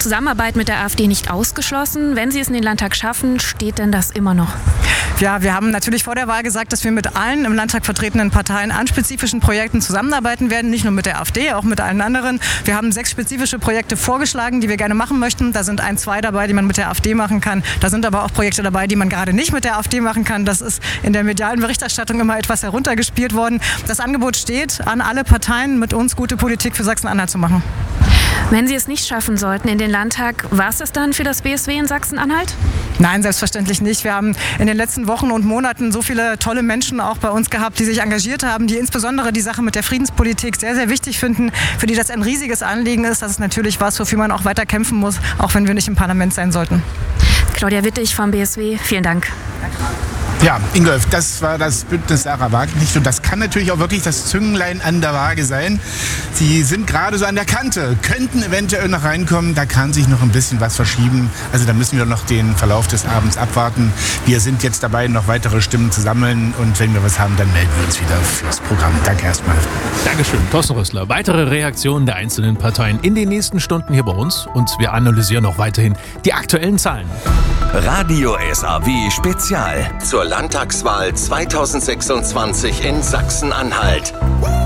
Zusammenarbeit mit der AfD nicht ausgeschlossen. Wenn Sie es in den Landtag schaffen, steht denn das immer noch? Ja, wir haben natürlich vor der Wahl gesagt, dass wir mit allen im Landtag vertretenen Parteien an spezifischen Projekten zusammenarbeiten werden. Nicht nur mit der AfD, auch mit allen anderen. Wir haben 6 spezifische Projekte vorgeschlagen, die wir gerne machen möchten. Da sind 1, 2 dabei, die man mit der AfD machen kann. Da sind aber auch Projekte dabei, die man gerade nicht mit der AfD machen kann. Das ist in der medialen Berichterstattung immer etwas heruntergespielt worden. Das Angebot steht an alle Parteien, mit uns gute Politik für Sachsen-Anhalt zu machen. Wenn Sie es nicht schaffen sollten in den Landtag, war es das dann für das BSW in Sachsen-Anhalt? Nein, selbstverständlich nicht. Wir haben in den letzten Wochen und Monaten so viele tolle Menschen auch bei uns gehabt, die sich engagiert haben, die insbesondere die Sache mit der Friedenspolitik sehr, sehr wichtig finden, für die das ein riesiges Anliegen ist. Das ist natürlich was, wofür man auch weiter kämpfen muss, auch wenn wir nicht im Parlament sein sollten. Claudia Wittig vom BSW, vielen Dank. Ja, Ingolf, das war das Bündnis Sarah Wagenknecht und das kann natürlich auch wirklich das Zünglein an der Waage sein. Sie sind gerade so an der Kante, könnten eventuell noch reinkommen, da kann sich noch ein bisschen was verschieben. Also da müssen wir noch den Verlauf des Abends abwarten. Wir sind jetzt dabei, noch weitere Stimmen zu sammeln und wenn wir was haben, dann melden wir uns wieder fürs Programm. Danke erstmal. Dankeschön, Thorsten Rössler. Weitere Reaktionen der einzelnen Parteien in den nächsten Stunden hier bei uns und wir analysieren auch weiterhin die aktuellen Zahlen. Radio SAW Spezial zur Landtagswahl 2026 in Sachsen-Anhalt.